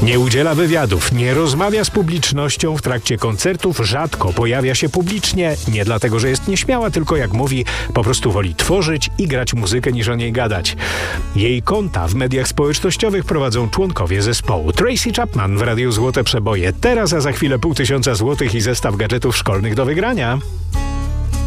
Nie udziela wywiadów, nie rozmawia z publicznością w trakcie koncertów, rzadko pojawia się publicznie, nie dlatego, że jest nieśmiała, tylko jak mówi, po prostu woli tworzyć i grać muzykę niż o niej gadać. Jej konta w mediach społecznościowych prowadzą członkowie zespołu. Tracy Chapman w Radiu Złote Przeboje. Teraz, a za chwilę 500 złotych i zestaw gadżetów szkolnych do wygrania.